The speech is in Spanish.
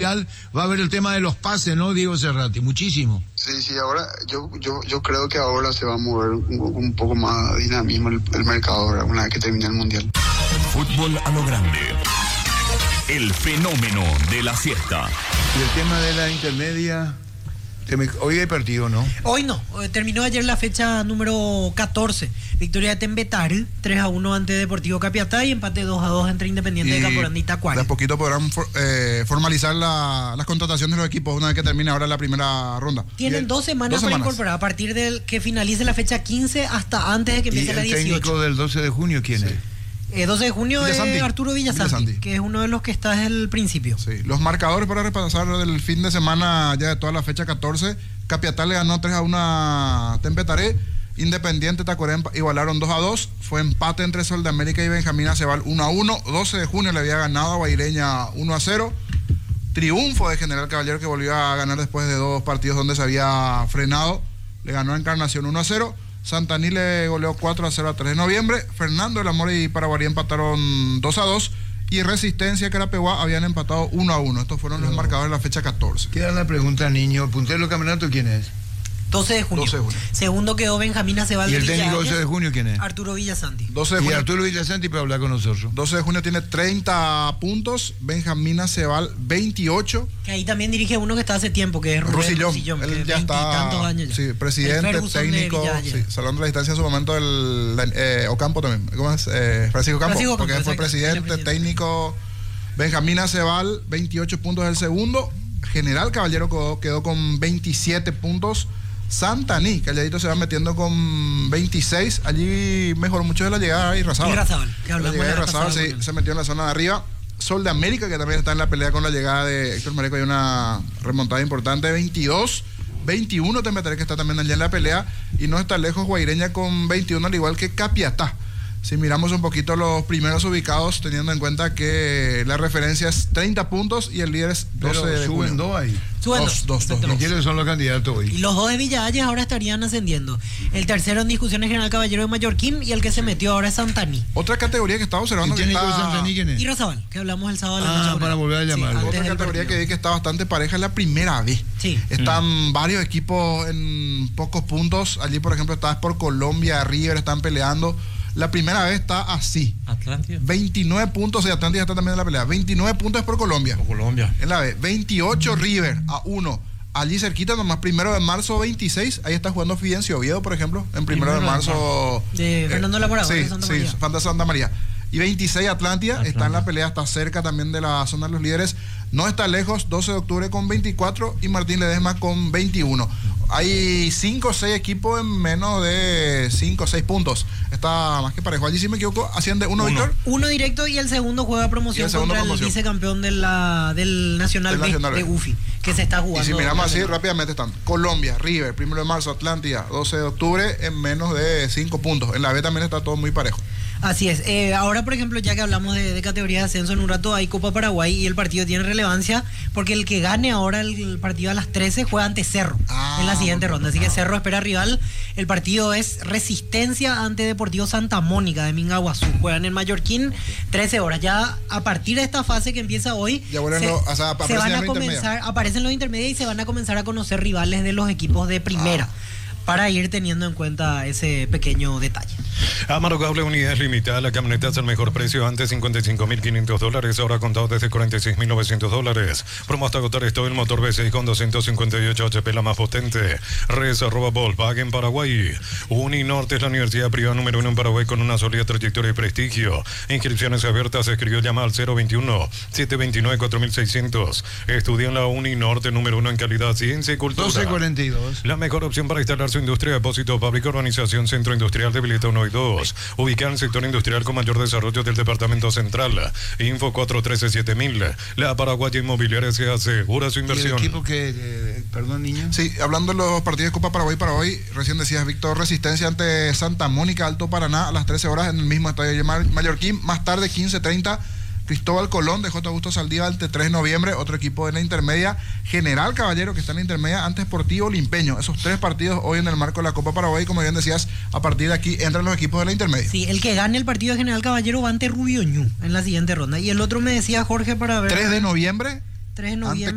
Mundial, va a haber el tema de los pases, ¿no, Diego Cerrati? Muchísimo. Sí, ahora yo creo que ahora se va a mover un poco más dinamismo el mercado ahora, una vez que termine el Mundial. Fútbol a lo grande. El fenómeno de la siesta. Y el tema de la intermedia... Hoy hay partido, ¿no? Hoy no. Terminó ayer la fecha número 14. Victoria de Tembetar, 3-1 ante Deportivo Capiatá y empate 2-2 entre Independiente de Caporandí y Tacuary. De a poquito podrán formalizar las contrataciones de los equipos una vez que termine ahora la primera ronda. Tienen 2 semanas para incorporar, a partir de que finalice la fecha 15 hasta antes de que empiece la 18. ¿Y el técnico del 12 de junio quién es? 12 de junio es Arturo Villasanti, que es uno de los que está desde el principio. Sí. Los marcadores para repasar del fin de semana ya de toda la fecha 14. Capiatá le ganó 3-1 a Tembetaré. Independiente Tacuarembó igualaron 2-2. Fue empate entre Sol de América y Benjamín Acebal 1-1. 12 de junio le había ganado a Guaireña 1-0. Triunfo de General Caballero, que volvió a ganar después de 2 partidos donde se había frenado. Le ganó a Encarnación 1-0. Santaní le goleó 4-0 a 3 de noviembre. Fernando del Amor y Paraguarí empataron 2-2. Y Resistencia, Carapeguá habían empatado 1-1. Estos fueron los marcadores de la fecha 14. Queda la pregunta, niño. ¿Puntero del campeonato quién es? 12 de junio. 12 de junio. Segundo quedó Benjamín Acebal. ¿Y el técnico 12 de junio quién es? Arturo Villasanti. 12 de junio. Y Arturo Villasanti para hablar con nosotros. 12 de junio tiene 30 puntos. Benjamín Acebal 28. Que ahí también dirige uno que está hace tiempo, que es Rusillón. Él ya está. Tantos años ya. Sí, presidente, técnico. Sí, salvando la distancia en su momento Ocampo también. ¿Cómo es? Francisco Campo. Porque fue presidente, técnico. Benjamín Acebal, 28 puntos el segundo. General Caballero quedó con 27 puntos. Santaní, calladito se va metiendo con 26. Allí mejoró mucho de la llegada de Irrazábal. Que hablamos de Irrazábal, sí, se metió en la zona de arriba. Sol de América, que también está en la pelea con la llegada de Héctor Mareco. Hay una remontada importante, 22. 21 Tembetaré, que está también allá en la pelea. Y no está lejos Guaireña con 21, al igual que Capiatá. Si miramos un poquito los primeros ubicados, teniendo en cuenta que la referencia es 30 puntos y el líder es 12 de junio. Suben 2 ahí. Dos. ¿Y quiénes son los candidatos hoy? Y los 2 de Villa Hayes ahora estarían ascendiendo. El tercero en discusión es General Caballero de Mallorquín y el que se metió ahora es Santaní. Otra categoría que estaba observando que está... Santaní quién es? Irrazábal, que hablamos el sábado de la noche. Para volver a llamarlo. Sí, otra categoría que vi que está bastante pareja es la primera B. Sí. Están varios equipos en pocos puntos. Allí, por ejemplo, está por Colombia, River, están peleando. La primera vez está así. Atlántida. 29 puntos, y Atlántida está también en la pelea. 29 puntos por Colombia. Por Colombia. En la B. 28 River a 1. Allí cerquita, nomás 1 de marzo 26. Ahí está jugando Fidencio Oviedo, por ejemplo. En 1 de marzo. De Fernando Lamorado. Sí, Santa María. Y 26 Atlántida está en la pelea, está cerca también de la zona de los líderes. No está lejos, 12 de octubre con 24 y Martín Ledesma con 21. Hay 5 o 6 equipos en menos de 5 o 6 puntos. Está más que parejo. Allí, si me equivoco, asciende uno, Víctor. Uno directo y el segundo juega promoción contra el vicecampeón del Nacional B de UFI, que se está jugando. Y si miramos así, rápidamente están Colombia, River, 1 de marzo, Atlántida, 12 de octubre en menos de 5 puntos. En la B también está todo muy parejo. Así es. Ahora, por ejemplo, ya que hablamos de categoría de ascenso, en un rato hay Copa Paraguay y el partido tiene relevancia porque el que gane ahora el partido a las 13 juega ante Cerro en la siguiente ronda. Así que Cerro espera rival. El partido es Resistencia ante Deportivo Santa Mónica de Mingaguazú. Juegan en Mallorquín 13 horas. Ya a partir de esta fase que empieza hoy, ya se van a comenzar, aparecen los intermedios y se van a comenzar a conocer rivales de los equipos de primera. Para ir teniendo en cuenta ese pequeño detalle. Amaro Cable, unidades limitadas. La camioneta es el mejor precio. Antes $55.500, ahora contado desde $46.900. Promo hasta agotar esto. El motor V6 con 258 HP, la más potente. res@Volkswagen Paraguay. Uninorte es la universidad privada número 1 en Paraguay con una sólida trayectoria y prestigio. Inscripciones abiertas. Escribió, llama al 021-729-4600. Estudia en la Uninorte número 1 en calidad, ciencia y cultura. 1242. La mejor opción para instalar su industria, depósito público, urbanización Centro Industrial de Vileta 1 y 2. Ubicada en el sector industrial con mayor desarrollo del departamento central. Info 413-7000. La Paraguaya Inmobiliaria se asegura su inversión. ¿Y el equipo que, perdón, niño? Sí, hablando de los partidos de Copa Paraguay para hoy, recién decías, Víctor, Resistencia ante Santa Mónica, Alto Paraná, a las 13 horas en el mismo estadio de Mallorquín. Más tarde, 15:30, Cristóbal Colón de J. Augusto Saldívar ante 3 de noviembre, otro equipo de la intermedia. General Caballero, que está en la intermedia, ante Sportivo Limpeño. Esos 3 partidos hoy en el marco de la Copa Paraguay. Como bien decías, a partir de aquí entran los equipos de la intermedia. Sí, el que gane el partido de General Caballero va ante Rubio Ñu en la siguiente ronda. Y el otro me decía Jorge para ver. 3 de noviembre. 3 de noviembre.